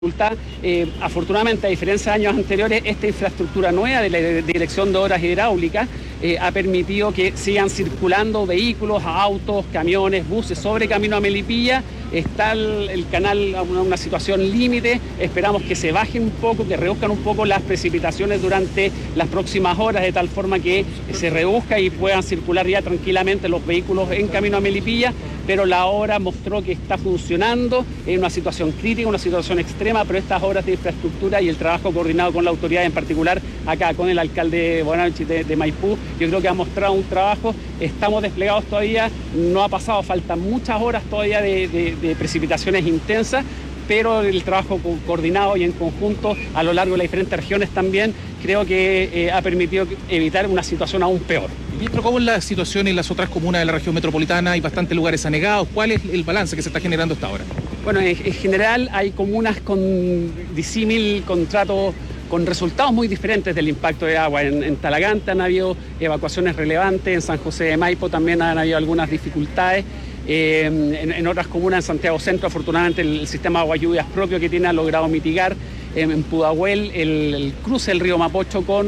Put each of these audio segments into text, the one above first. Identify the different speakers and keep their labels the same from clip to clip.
Speaker 1: Afortunadamente, a diferencia de años anteriores, esta infraestructura nueva de la Dirección de Obras Hidráulicas ha permitido que sigan circulando vehículos, autos, camiones, buses sobre Camino a Melipilla. Está el canal a una situación límite. Esperamos que se bajen un poco, que reduzcan un poco las precipitaciones durante las próximas horas, de tal forma que se reduzca y puedan circular ya tranquilamente los vehículos en Camino a Melipilla. Pero la obra mostró que está funcionando en una situación crítica, una situación extrema, pero estas obras de infraestructura y el trabajo coordinado con la autoridad, en particular acá con el alcalde Bonavich de Maipú, yo creo que ha mostrado un trabajo. Estamos desplegados todavía, no ha pasado, faltan muchas horas todavía de precipitaciones intensas, pero el trabajo coordinado y en conjunto a lo largo de las diferentes regiones también creo que ha permitido evitar una situación aún peor.
Speaker 2: Ministro, ¿cómo es la situación en las otras comunas de la región metropolitana? Hay bastantes lugares anegados. ¿Cuál es el balance que se está generando hasta ahora?
Speaker 1: Bueno, en general hay comunas con disímil contrato, con resultados muy diferentes del impacto de agua. En Talagante han habido evacuaciones relevantes, en San José de Maipo también han habido algunas dificultades. En otras comunas, en Santiago Centro, afortunadamente el sistema de agua lluvias propio que tiene ha logrado mitigar. En Pudahuel, el cruce del río Mapocho con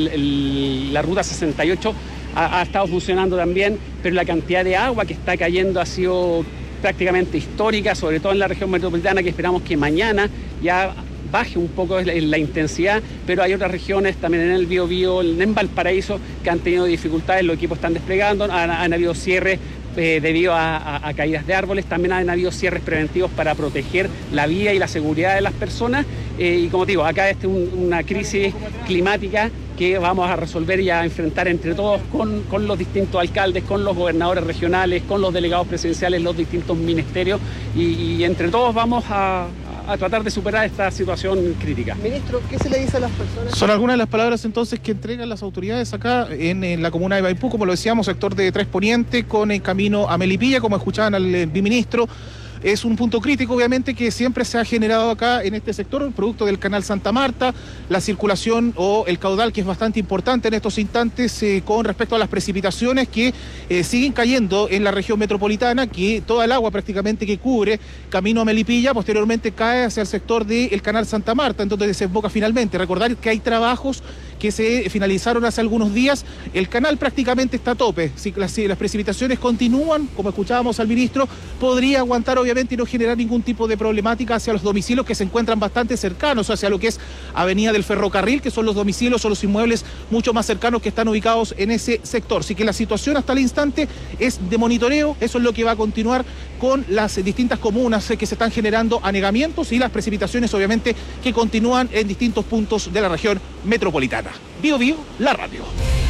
Speaker 1: la ruta 68 ha estado funcionando también, pero la cantidad de agua que está cayendo ha sido prácticamente histórica, sobre todo en la región metropolitana, que esperamos que mañana ya baje un poco la intensidad, pero hay otras regiones también en el Biobío, en Valparaíso, que han tenido dificultades. Los equipos están desplegando, han habido cierres debido a caídas de árboles, también han habido cierres preventivos para proteger la vida y la seguridad de las personas, y como digo, acá es una crisis climática que vamos a resolver y a enfrentar entre todos con los distintos alcaldes, con los gobernadores regionales, con los delegados presidenciales, los distintos ministerios, y entre todos vamos a tratar de superar esta situación crítica.
Speaker 3: Ministro, ¿qué se le dice a las personas?
Speaker 2: Son algunas de las palabras entonces que entregan las autoridades acá en la comuna de Maipú, como lo decíamos, sector de Tres Poniente, con el camino a Melipilla, como escuchaban al biministro. Es un punto crítico, obviamente, que siempre se ha generado acá en este sector, producto del canal Santa Marta, la circulación o el caudal, que es bastante importante en estos instantes con respecto a las precipitaciones que siguen cayendo en la región metropolitana, que toda el agua prácticamente que cubre Camino a Melipilla posteriormente cae hacia el sector del canal Santa Marta, en donde desemboca finalmente. Recordar que hay trabajos que se finalizaron hace algunos días. El canal prácticamente está a tope. Si las precipitaciones continúan, como escuchábamos al ministro, podría aguantar obviamente y no generar ningún tipo de problemática hacia los domicilios que se encuentran bastante cercanos, hacia lo que es Avenida del Ferrocarril, que son los domicilios o los inmuebles mucho más cercanos que están ubicados en ese sector. Así que la situación hasta el instante es de monitoreo. Eso es lo que va a continuar con las distintas comunas que se están generando anegamientos y las precipitaciones obviamente que continúan en distintos puntos de la región metropolitana. Bio Bio, la radio.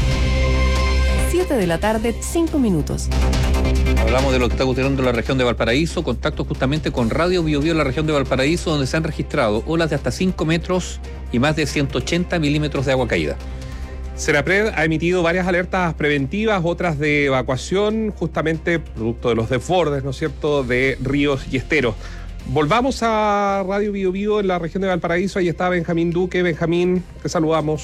Speaker 4: 7 de la tarde, 5 minutos.
Speaker 5: Hablamos de lo que está ocurriendo en la región de Valparaíso, contacto justamente con Radio Bio Bio en la región de Valparaíso, donde se han registrado olas de hasta 5 metros y más de 180 milímetros de agua caída.
Speaker 6: Senapred ha emitido varias alertas preventivas, otras de evacuación, justamente producto de los desbordes, ¿no es cierto?, de ríos y esteros. Volvamos a Radio Bio Bio en la región de Valparaíso. Ahí está Benjamín Duque. Benjamín, te saludamos.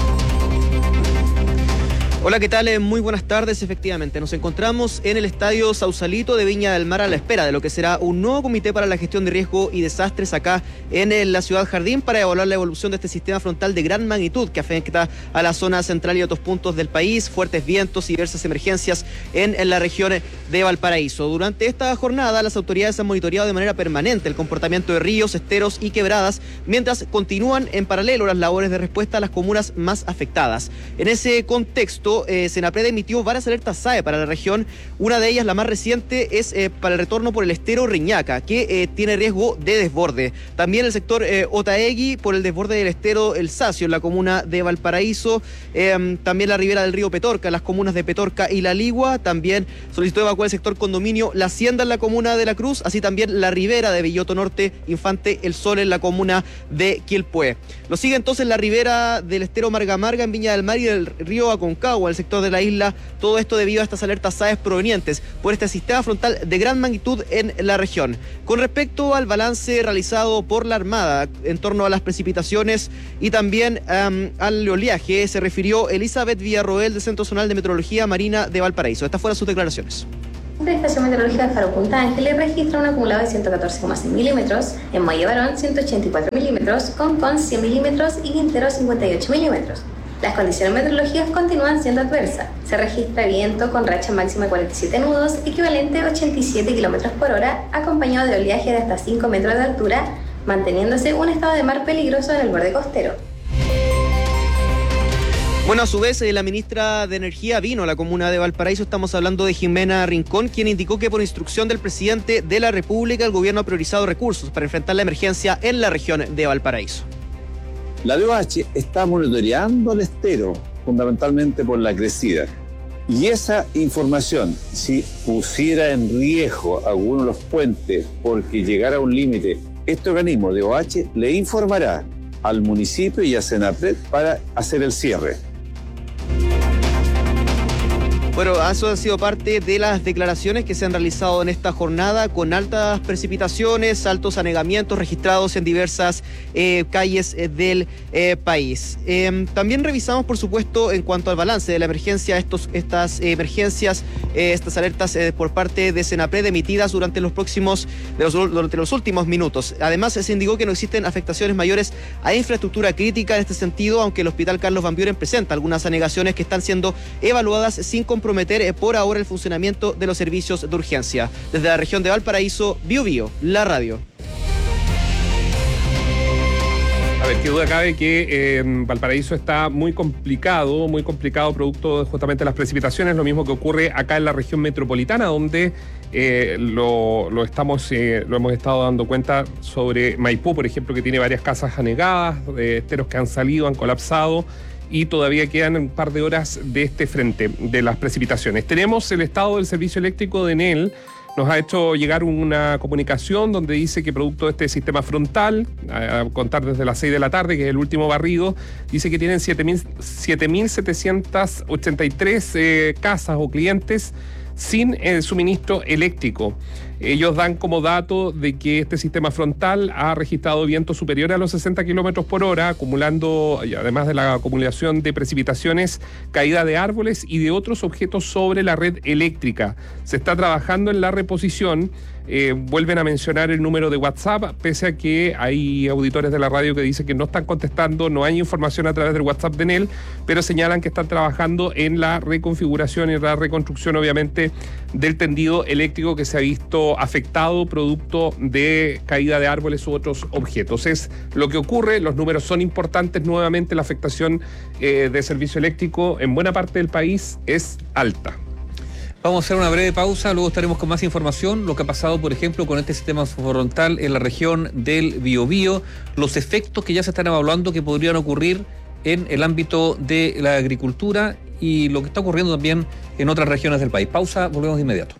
Speaker 3: Hola, ¿qué tal? Muy buenas tardes. Efectivamente, nos encontramos en el Estadio Sausalito de Viña del Mar a la espera de lo que será un nuevo comité para la gestión de riesgo y desastres acá en la ciudad Jardín para evaluar la evolución de este sistema frontal de gran magnitud que afecta a la zona central y otros puntos del país, fuertes vientos y diversas emergencias en la región de Valparaíso. Durante esta jornada, las autoridades han monitoreado de manera permanente el comportamiento de ríos, esteros y quebradas, mientras continúan en paralelo las labores de respuesta a las comunas más afectadas. En ese contexto, Senapred emitió varias alertas SAE para la región. Una de ellas, la más reciente, es para el retorno por el estero Riñaca, que tiene riesgo de desborde. También el sector Otaegui por el desborde del estero El Sacio en la comuna de Valparaíso. También la ribera del río Petorca, las comunas de Petorca y La Ligua. También solicitó evacuar el sector condominio La Hacienda en la comuna de La Cruz, así también la ribera de Villoto Norte, Infante El Sol en la comuna de Quilpué. Lo sigue entonces la ribera del estero Marga Marga en Viña del Mar y del río Aconcagua, el sector de la isla, todo esto debido a estas alertas SAES provenientes por este sistema frontal de gran magnitud en la región. Con respecto al balance realizado por la Armada en torno a las precipitaciones y también al oleaje, se refirió Elizabeth Villarroel del Centro Zonal de Meteorología Marina de Valparaíso. Estas fueron sus declaraciones.
Speaker 7: La estación meteorológica de Faro Punta Ángeles registra un acumulado de 114,6 milímetros, en Molle Barón 184 milímetros, Concón 100 milímetros y Quintero 58 milímetros. Las condiciones meteorológicas continúan siendo adversas. Se registra viento con racha máxima de 47 nudos, equivalente a 87 kilómetros por hora, acompañado de oleaje de hasta 5 metros de altura, manteniéndose un estado de mar peligroso en el borde costero.
Speaker 3: Bueno, a su vez, la ministra de Energía vino a la comuna de Valparaíso. Estamos hablando de Jimena Rincón, quien indicó que por instrucción del presidente de la República, el gobierno ha priorizado recursos para enfrentar la emergencia en la región de Valparaíso.
Speaker 8: La DOH está monitoreando el estero, fundamentalmente por la crecida. Y esa información, si pusiera en riesgo alguno de los puentes porque llegara a un límite, este organismo DOH le informará al municipio y a Senapred para hacer el cierre.
Speaker 3: Bueno, eso ha sido parte de las declaraciones que se han realizado en esta jornada, con altas precipitaciones, altos anegamientos registrados en diversas calles del país. También revisamos, por supuesto, en cuanto al balance de la emergencia, estas emergencias, estas alertas por parte de Senapred emitidas durante los últimos minutos. Además, se indicó que no existen afectaciones mayores a infraestructura crítica en este sentido, aunque el Hospital Carlos Van Buren presenta algunas anegaciones que están siendo evaluadas sin comprometer por ahora el funcionamiento de los servicios de urgencia. Desde la región de Valparaíso, Biobío, la radio.
Speaker 6: A ver, qué duda cabe que Valparaíso está muy complicado producto de justamente las precipitaciones, lo mismo que ocurre acá en la región metropolitana, donde lo hemos estado dando cuenta sobre Maipú, por ejemplo, que tiene varias casas anegadas, esteros que han salido, han colapsado, y todavía quedan un par de horas de este frente de las precipitaciones. Tenemos el estado del servicio eléctrico de Enel. Nos ha hecho llegar una comunicación donde dice que producto de este sistema frontal, a contar desde las 6 de la tarde, que es el último barrido, dice que tienen 7.783 casas o clientes sin suministro eléctrico. Ellos dan como dato de que este sistema frontal ha registrado vientos superiores a los 60 kilómetros por hora, acumulando, además de la acumulación de precipitaciones, caída de árboles y de otros objetos sobre la red eléctrica. Se está trabajando en la reposición. Vuelven a mencionar el número de WhatsApp, pese a que hay auditores de la radio que dicen que no están contestando, no hay información a través del WhatsApp de Enel, pero señalan que están trabajando en la reconfiguración y la reconstrucción, obviamente, del tendido eléctrico que se ha visto afectado producto de caída de árboles u otros objetos. Es lo que ocurre, los números son importantes, nuevamente la afectación de servicio eléctrico en buena parte del país es alta.
Speaker 5: Vamos a hacer una breve pausa, luego estaremos con más información, lo que ha pasado, por ejemplo, con este sistema frontal en la región del Biobío, los efectos que ya se están evaluando que podrían ocurrir en el ámbito de la agricultura y lo que está ocurriendo también en otras regiones del país. Pausa, volvemos de inmediato.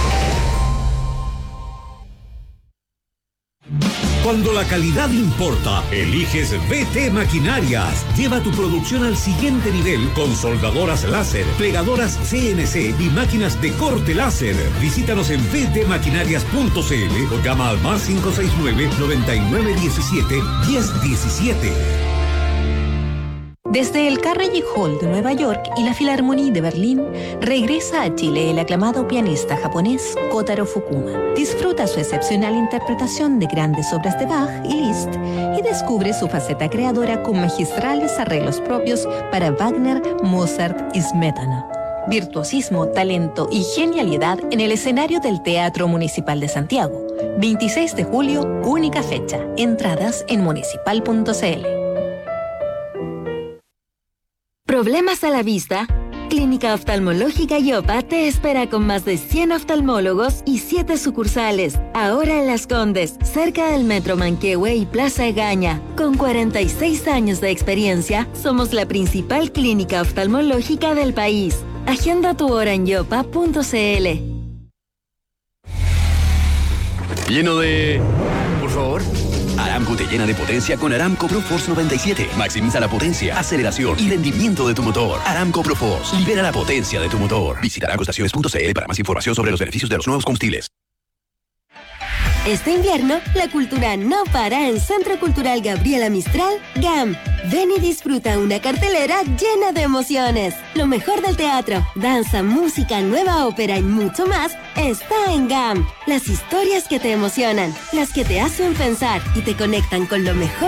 Speaker 9: Cuando la calidad importa, eliges BT Maquinarias. Lleva tu producción al siguiente nivel con soldadoras láser, plegadoras CNC y máquinas de corte láser. Visítanos en btmaquinarias.cl o llama al más 569-9917-1017.
Speaker 4: Desde el Carnegie Hall de Nueva York y la Philharmonie de Berlín, regresa a Chile el aclamado pianista japonés Kotaro Fukuma. Disfruta su excepcional interpretación de grandes obras de Bach y Liszt y descubre su faceta creadora con magistrales arreglos propios para Wagner, Mozart y Smetana. Virtuosismo, talento y genialidad en el escenario del Teatro Municipal de Santiago. 26 de julio, única fecha. Entradas en municipal.cl.
Speaker 10: ¿Problemas a la vista? Clínica Oftalmológica Yopa te espera con más de 100 oftalmólogos y 7 sucursales. Ahora en Las Condes, cerca del Metro Manquehue y Plaza Egaña. Con 46 años de experiencia, somos la principal clínica oftalmológica del país. Agenda tu hora en yopa.cl.
Speaker 11: Lleno de... Por favor. Aramco te llena de potencia con Aramco ProForce 97. Maximiza la potencia, aceleración y rendimiento de tu motor. Aramco ProForce. Libera la potencia de tu motor. Visita aramcoestaciones.cl para más información sobre los beneficios de los nuevos combustibles.
Speaker 10: Este invierno, la cultura no para en Centro Cultural Gabriela Mistral, GAM. Ven y disfruta una cartelera llena de emociones. Lo mejor del teatro, danza, música, nueva ópera y mucho más está en GAM. Las historias que te emocionan, las que te hacen pensar y te conectan con lo mejor